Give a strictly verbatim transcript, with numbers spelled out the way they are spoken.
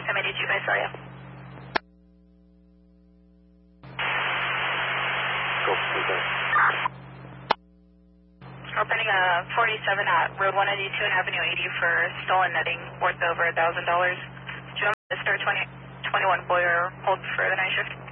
Sam eighty-two, I saw you. Go, okay. We're pending a forty-seven at Road one ninety-two and Avenue eighty for stolen netting worth over one thousand dollars. Do you want me to start twenty, twenty-one Boyer hold for the night shift?